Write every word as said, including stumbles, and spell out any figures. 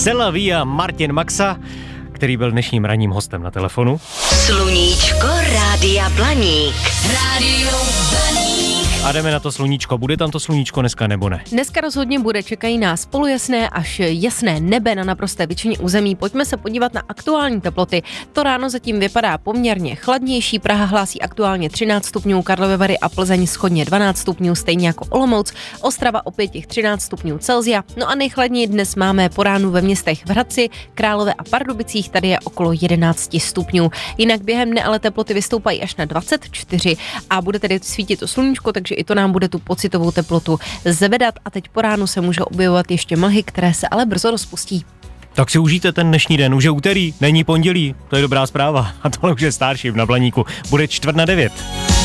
Selaví a Martin Maxa, který byl dnešním ranním hostem na telefonu. Sluníčko Rádia Blaník. Rádio Blaník. A jdeme na to sluníčko. Bude tam to sluníčko dneska nebo ne? Dneska rozhodně bude, čekají nás polojasné až jasné nebe na naprosté většině území. Pojďme se podívat na aktuální teploty. To ráno zatím vypadá poměrně chladnější. Praha hlásí aktuálně třináct stupňů, Karlovy Vary a Plzeň shodně dvanáct stupňů, stejně jako Olomouc. Ostrava opět těch třináct stupňů Celsia. No a nejchladněji dnes máme po ránu ve městech v Hradci, Králové a Pardubicích, tady je okolo jedenáct stupňů. Jinak během dne ale teploty vystoupají až na dvacet čtyři a bude tedy svítit to sluníčko, takže i to nám bude tu pocitovou teplotu zvedat a teď po ránu se může objevovat ještě mlhy, které se ale brzo rozpustí. Tak si užijte ten dnešní den, už je úterý, není pondělí, to je dobrá zpráva a tohle už je Starship na Blaníku, bude čtvrt na devět.